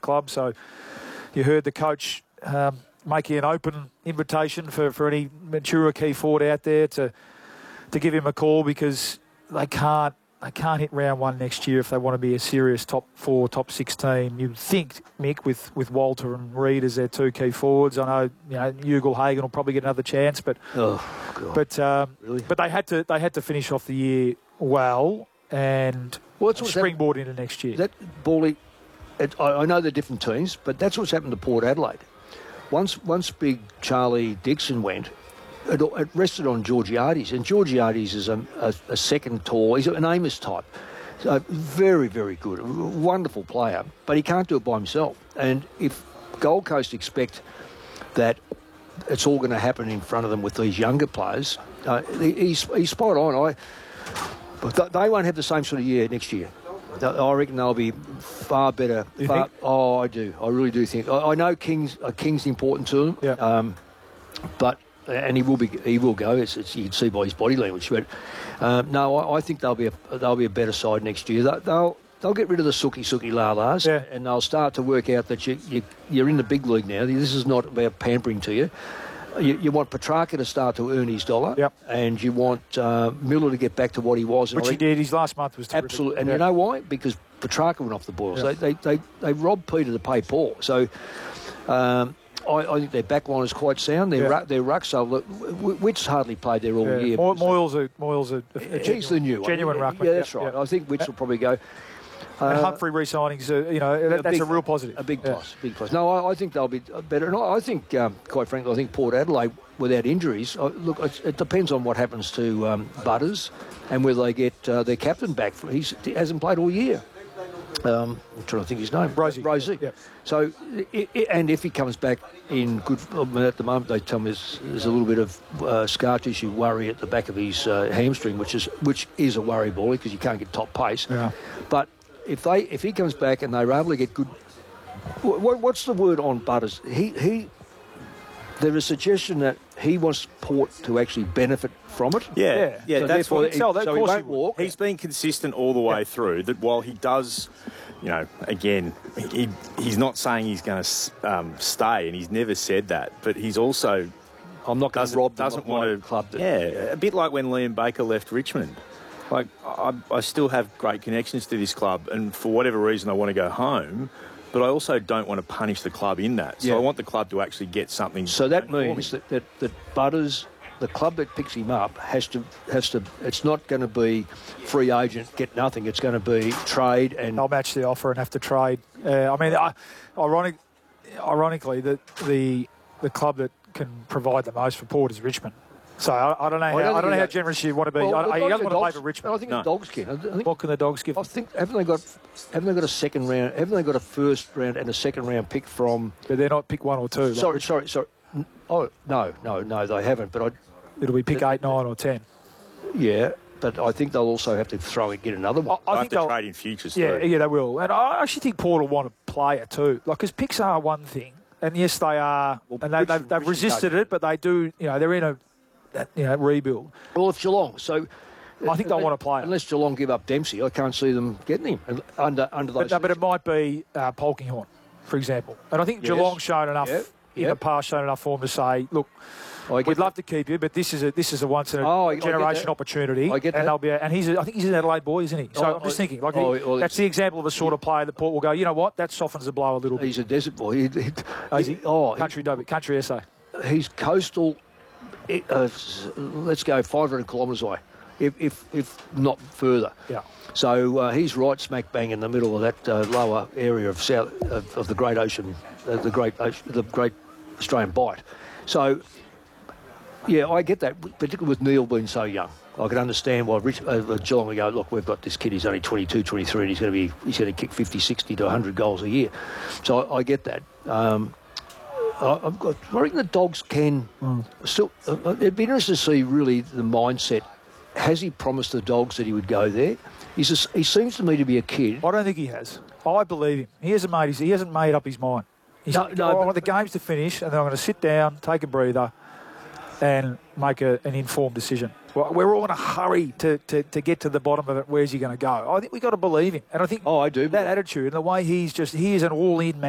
club. So you heard the coach making an open invitation for any mature key forward out there to give him a call, because they can't hit round one next year if they want to be a serious top 4, top 6 team. You'd think, Mick, with Walter and Reid as their 2 key forwards. I know, Ugle-Hagan will probably get another chance, but Really? But they had to finish off the year well and springboard into next year. That Bally, I know they're different teams, but that's what's happened to Port Adelaide. Once big Charlie Dixon went, it rested on Georgiades, and Georgiades is a second tall. He's an Amos type. So very, very good. A wonderful player, but he can't do it by himself. And if Gold Coast expect that it's all going to happen in front of them with these younger players, he's spot on. But they won't have the same sort of year next year. I reckon they'll be far better. You think? Oh, I do. I really do think. I know King's important to them. Yeah. But and he will go. You can see by his body language. But no, I think they'll be a better side next year. They'll get rid of the sookie la-las, and they'll start to work out that you're in the big league now. This is not about pampering to you. You want Petrarca to start to earn his dollar, and you want Miller to get back to what he was. Which he did. His last month was terrific. Absolutely. And you know why? Because Petrarca went off the boils. Yeah. They robbed Peter to pay Paul. So I think their back line is quite sound. Their rucks are... Witt's hardly played there all year. Moyles he's the new one. Genuine ruckman. Yeah, that's right. I think Witts will probably go... And Humphrey re-signings, that's a real positive. A big plus, big plus. No, I think they'll be better. And I think, quite frankly, I think Port Adelaide, without injuries, look, it depends on what happens to Butters and whether they get their captain back. He hasn't played all year. I'm trying to think his name. Rosie. Yep. So, and if he comes back in good... at the moment, they tell me there's a little bit of scar tissue worry at the back of his hamstring, which is a worry, Bally, because you can't get top pace. Yeah. But if he comes back and they're able to get good... What's the word on Butters? There's a suggestion that he wants Port to actually benefit from it. Yeah. So that's what he won't walk. He's been consistent all the way through. That while he does, again, he's not saying he's going to stay, and he's never said that. But he's also I'm not going to rob. Doesn't want to club. A bit like when Liam Baker left Richmond. Like I still have great connections to this club, and for whatever reason I want to go home. But I also don't want to punish the club in that. So I want the club to actually get something. So that means that Butters, the club that picks him up, has to. It's not going to be free agent, get nothing. It's going to be trade, and they'll match the offer and have to trade. Ironically, the club that can provide the most for Port is Richmond. So I don't know how generous you want to be. He doesn't want to play for Richmond. I think the Dogs can. What can the Dogs give? I think haven't they got a second round? Haven't they got a first round and a second round pick from? But they're not pick 1 or 2. Sorry. Oh no, they haven't. But it'll be pick 8, 9, or 10. Yeah, but I think they'll also have to get another one. I think they'll trade in futures. Yeah, they will. And I actually think Port will want a player too. Because picks are one thing, and yes, they are, and they've resisted it, but they do. They're in a rebuild. Well, it's Geelong, so I think they'll want to play. Unless Geelong give up Dempsey, I can't see them getting him under those. But it might be Polkinghorne, for example. And I think Geelong's shown enough in the past, shown enough for them to say, look, we'd love to keep you, but this is a once in a generation opportunity. I get that. And they'll be. And I think he's an Adelaide boy, isn't he? So I'm just thinking, that's the example of the sort of player that Port will go. You know what? That softens the blow a little bit. He's a desert boy. Country SA. He's coastal. Let's go 500 kilometres away, if not further. Yeah. So he's right smack bang in the middle of that lower area of south of the Great Ocean, the Great Australian Bight. So yeah, I get that, particularly with Neil being so young. I can understand why Geelong will go, look, we've got this kid, he's only 22, 23, and he's going to kick 50, 60 to 100 goals a year. So I get that. I reckon the Dogs can still. It'd be interesting to see really the mindset. Has he promised the Dogs that he would go there? He seems to me to be a kid. I don't think he has. I believe him. He hasn't made up his mind. I want the games to finish, and then I'm going to sit down, take a breather, and make an informed decision. We're all in a hurry to get to the bottom of it. Where's he going to go? I think we've got to believe him. And I think I do. That attitude and the way he is an all-in man.